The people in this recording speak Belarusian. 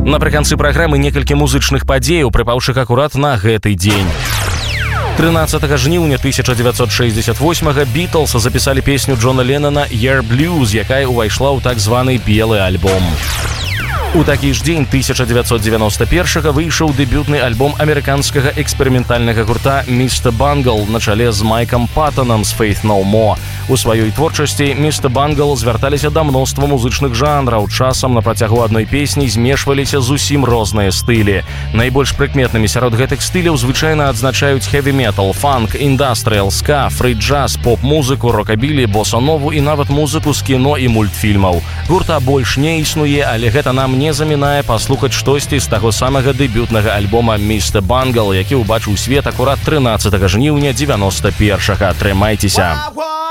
Напрыканцы праграмы некалькі музычных падзеяў, прыпаўшых акурат на гэты дзень. 13 жніўня 1968-га Бітлз запісалі песню Джона Леннона «Year Blues», якая ўвайшла ў так званы белы альбом. У такі ж дзень 1991-га выйшаў дэбютны альбом амерыканскага эксперыментальнага гурта «Mr. Bungle» на чале з Майкам Паттонам з «Faith No More». У сваёй творчасці «Mr. Bungle» звярталіся да мноства музычных жанраў. Часам на працягу адной песні змешваліся зусім розныя стылі. Найбольш прыкметнымі сярод гэтых стыляў звычайна адзначаюць хэві-метал, фанк, індастрыял, ска, фрі-джаз, поп-музыку, рокабілі, боса-нову і нават музыку з кіно і мультфільмаў. Гурта больш не існуе, але гэта нам не замінае паслухаць штосьці з таго самага дэбютнага альбома «Mr. Bungle», які ўбачыў свет акурат 13 жніўня 91-га. Трымайцеся!